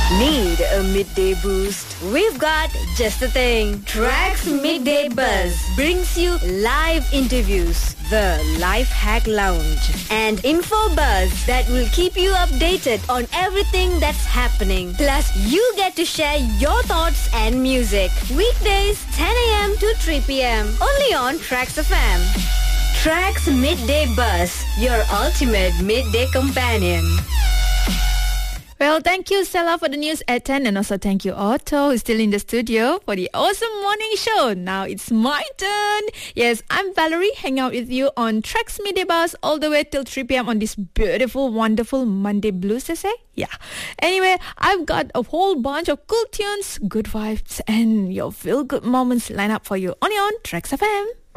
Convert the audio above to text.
Need a midday boost? We've got just the thing. Tracks Midday Buzz brings you live interviews, the Life Hack Lounge, and info buzz that will keep you updated on everything that's happening. Plus, you get to share your thoughts and music. Weekdays, 10 a.m. to 3 p.m. Only on Tracks FM. Tracks Midday Buzz, your ultimate midday companion. Well, thank you, Stella, for the news at 10. And also thank you, Otto, who's still in the studio for the awesome morning show. Now it's my turn. Yes, I'm Valerie, hanging out with you on Tracks Midday Buzz all the way till 3 p.m. on this beautiful, wonderful Monday blues, they say? Yeah. Anyway, I've got a whole bunch of cool tunes, good vibes, and your feel-good moments lined up for you only on Tracks FM.